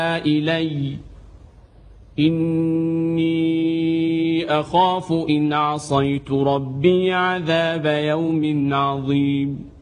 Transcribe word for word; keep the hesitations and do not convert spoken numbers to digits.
إلي إني أخاف إن عصيت ربي عذاب يوم عظيم